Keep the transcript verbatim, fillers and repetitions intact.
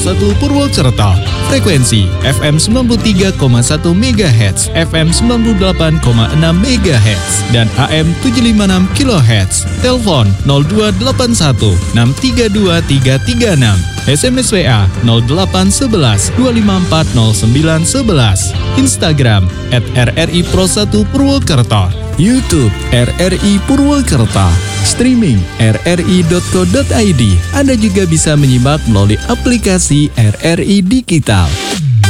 satu Purwokerto. Frekuensi F M sembilan puluh tiga koma satu megahertz, F M sembilan puluh delapan koma enam megahertz, dan A M tujuh ratus lima puluh enam kilohertz. Telepon nol dua delapan satu enam tiga dua tiga tiga enam. S M S W A nol delapan satu satu dua lima empat nol sembilan satu satu. Instagram at R R I Pro satu Purwokerto. YouTube R R I Purwokerto. Streaming r r i dot co dot i d. Anda juga bisa menyimak melalui aplikasi R R I Digital.